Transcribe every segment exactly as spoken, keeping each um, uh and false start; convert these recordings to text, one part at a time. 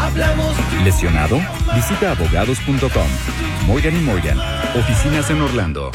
hablamos. ¿Lesionado? Visita abogados punto com. Morgan y Morgan. Oficinas en Orlando.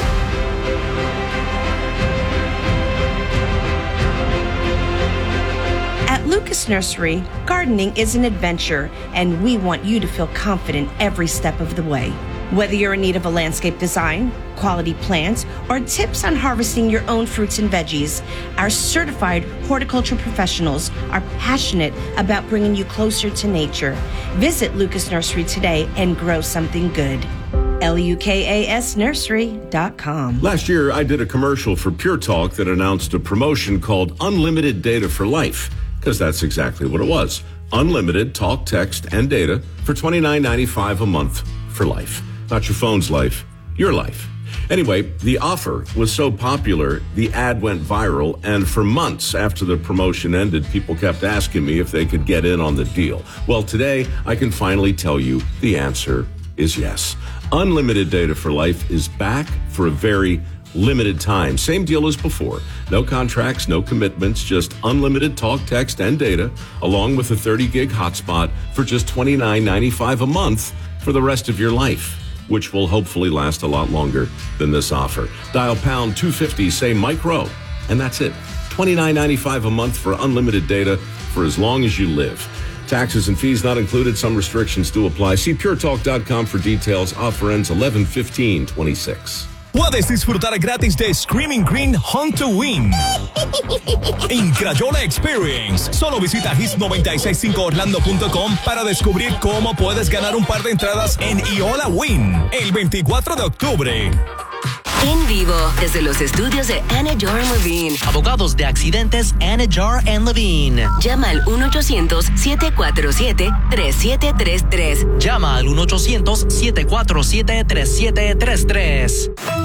At Lucas Nursery, gardening is an adventure, and we want you to feel confident every step of the way. Whether you're in need of a landscape design, quality plants, or tips on harvesting your own fruits and veggies, our certified horticulture professionals are passionate about bringing you closer to nature. Visit Lucas Nursery today and grow something good. L U K A S nursery dot com. Last year, I did a commercial for Pure Talk that announced a promotion called Unlimited Data for Life, because that's exactly what it was. Unlimited talk, text, and data for twenty-nine ninety-five a month for life. Not your phone's life, your life. Anyway, the offer was so popular, the ad went viral, and for months after the promotion ended, people kept asking me if they could get in on the deal. Well, today, I can finally tell you the answer is yes. Unlimited Data for Life is back for a very limited time. Same deal as before. No contracts, no commitments, just unlimited talk, text, and data, along with a thirty gig hotspot for just twenty-nine ninety-five a month for the rest of your life, which will hopefully last a lot longer than this offer. Dial pound two fifty, say Mike Rowe, and that's it. twenty-nine ninety-five a month for unlimited data for as long as you live. Taxes and fees not included. Some restrictions do apply. See pure talk dot com for details. Offer ends eleven fifteen twenty-six. Puedes disfrutar gratis de Screaming Green Hunt to Win en Crayola Experience. Solo visita hits nueve seis cinco orlando punto com para descubrir cómo puedes ganar un par de entradas en Iola Win el veinticuatro de octubre. En vivo, desde los estudios de Anidjar and Levine. Abogados de accidentes Anidjar and Levine. Llama al uno ochocientos siete cuatro siete tres siete tres tres. Llama al uno ochocientos siete cuatro siete tres siete tres tres.